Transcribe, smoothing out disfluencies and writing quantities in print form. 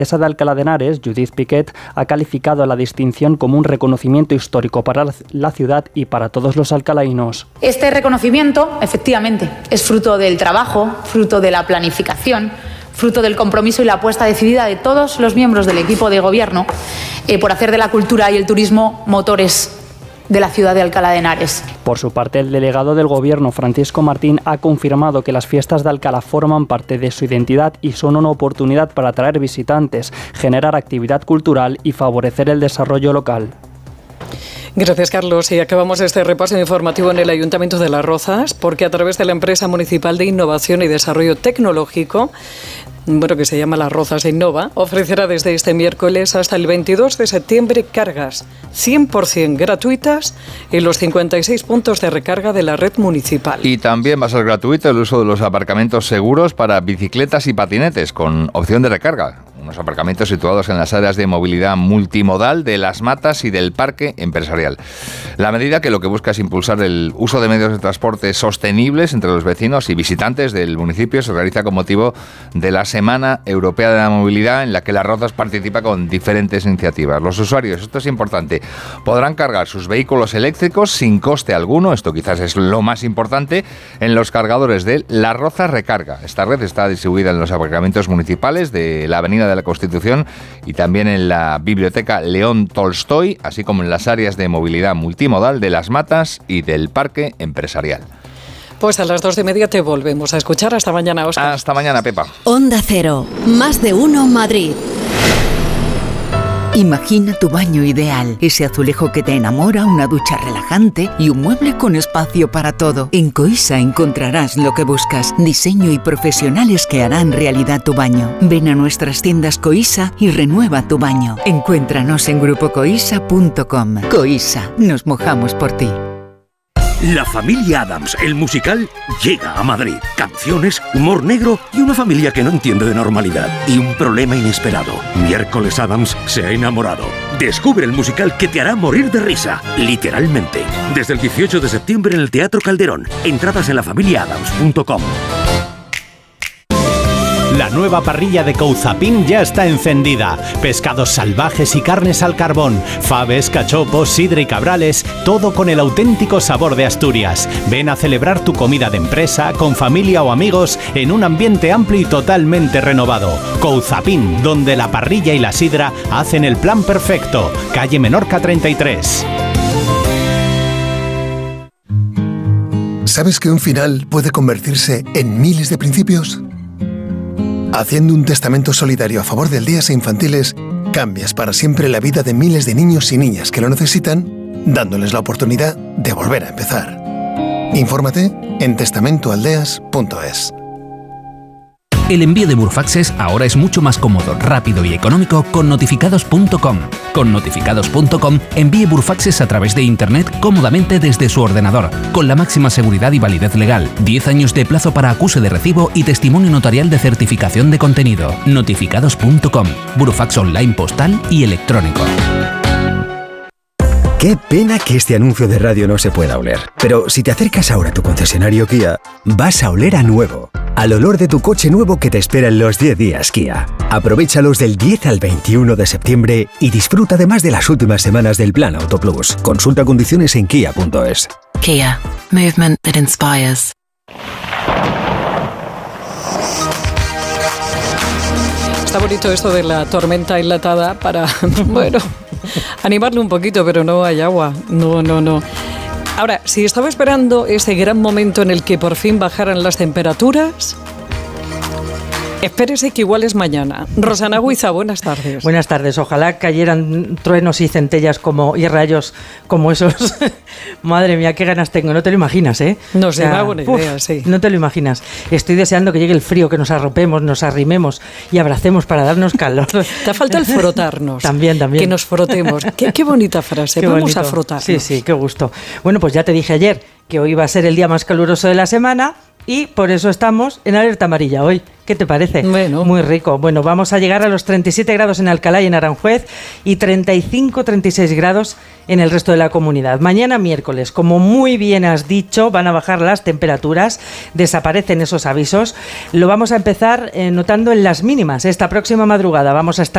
La de Alcalá de Henares, Judith Piquet, ha calificado la distinción como un reconocimiento histórico para la ciudad y para todos los alcalainos. Este reconocimiento, efectivamente, es fruto del trabajo, fruto de la planificación, fruto del compromiso y la apuesta decidida de todos los miembros del equipo de gobierno por hacer de la cultura y el turismo motores de la ciudad de Alcalá de Henares. Por su parte, el delegado del Gobierno, Francisco Martín, ha confirmado que las fiestas de Alcalá forman parte de su identidad y son una oportunidad para atraer visitantes, generar actividad cultural y favorecer el desarrollo local. Gracias, Carlos. Y acabamos este repaso informativo en el Ayuntamiento de Las Rozas, porque a través de la Empresa Municipal de Innovación y Desarrollo Tecnológico, que se llama Las Rozas Innova, ofrecerá desde este miércoles hasta el 22 de septiembre cargas 100% gratuitas en los 56 puntos de recarga de la red municipal. Y también va a ser gratuito el uso de los aparcamientos seguros para bicicletas y patinetes, con opción de recarga. Unos aparcamientos situados en las áreas de movilidad multimodal de Las Matas y del Parque Empresarial. La medida, que lo que busca es impulsar el uso de medios de transporte sostenibles entre los vecinos y visitantes del municipio, se realiza con motivo de la Semana Europea de la Movilidad, en la que Las Rozas participa con diferentes iniciativas. Los usuarios, esto es importante, podrán cargar sus vehículos eléctricos sin coste alguno, esto quizás es lo más importante, en los cargadores de Las Rozas Recarga. Esta red está distribuida en los aparcamientos municipales de la Avenida de la Constitución y también en la Biblioteca León Tolstoy, así como en las áreas de movilidad multimodal de Las Matas y del Parque Empresarial. Pues a las 2:30 te volvemos a escuchar. Hasta mañana, Óscar. Hasta mañana, Pepa. Onda Cero, más de uno Madrid. Imagina tu baño ideal, ese azulejo que te enamora, una ducha relajante y un mueble con espacio para todo. En Coisa encontrarás lo que buscas, diseño y profesionales que harán realidad tu baño. Ven a nuestras tiendas Coisa y renueva tu baño. Encuéntranos en grupocoisa.com. Coisa, nos mojamos por ti. La familia Addams, el musical, llega a Madrid. Canciones, humor negro y una familia que no entiende de normalidad. Y un problema inesperado. Miércoles Addams se ha enamorado. Descubre el musical que te hará morir de risa, literalmente. Desde el 18 de septiembre en el Teatro Calderón. Entradas en lafamiliaadams.com. La nueva parrilla de Couzapin ya está encendida. Pescados salvajes y carnes al carbón, faves, cachopos, sidra y cabrales, todo con el auténtico sabor de Asturias. Ven a celebrar tu comida de empresa, con familia o amigos, en un ambiente amplio y totalmente renovado. Couzapin, donde la parrilla y la sidra hacen el plan perfecto. Calle Menorca 33. ¿Sabes que un final puede convertirse en miles de principios? Haciendo un testamento solidario a favor de aldeas e infantiles, cambias para siempre la vida de miles de niños y niñas que lo necesitan, dándoles la oportunidad de volver a empezar. Infórmate en testamentoaldeas.es. El envío de Burfaxes ahora es mucho más cómodo, rápido y económico con notificados.com. Con notificados.com envíe Burfaxes a través de Internet cómodamente desde su ordenador, con la máxima seguridad y validez legal, 10 años de plazo para acuse de recibo y testimonio notarial de certificación de contenido. Notificados.com, Burfax online postal y electrónico. Qué pena que este anuncio de radio no se pueda oler. Pero si te acercas ahora a tu concesionario Kia, vas a oler a nuevo. Al olor de tu coche nuevo que te espera en los 10 días Kia. Aprovéchalos del 10 al 21 de septiembre y disfruta además de las últimas semanas del Plan Auto Plus. Consulta condiciones en kia.es. Kia. Movement that inspires. Está bonito esto de la tormenta enlatada para, animarle un poquito, pero no hay agua. No. Ahora, si estaba esperando ese gran momento en el que por fin bajaran las temperaturas, espérese que igual es mañana. Rosana Huiza, buenas tardes. Buenas tardes. Ojalá cayeran truenos y centellas y rayos como esos. Madre mía, qué ganas tengo. No te lo imaginas, ¿eh? No sé, una buena idea, sí. No te lo imaginas. Estoy deseando que llegue el frío, que nos arropemos, nos arrimemos y abracemos para darnos calor. Te falta el frotarnos. También. Que nos frotemos. Qué bonita frase. Vamos a frotarnos. Sí, qué gusto. Bueno, pues ya te dije ayer que hoy va a ser el día más caluroso de la semana y por eso estamos en alerta amarilla hoy. ¿Qué te parece? Bueno. Muy rico. Bueno, vamos a llegar a los 37 grados en Alcalá y en Aranjuez y 35-36 grados en el resto de la comunidad. Mañana miércoles, como muy bien has dicho, van a bajar las temperaturas, desaparecen esos avisos. Lo vamos a empezar notando en las mínimas. Esta próxima madrugada vamos a estar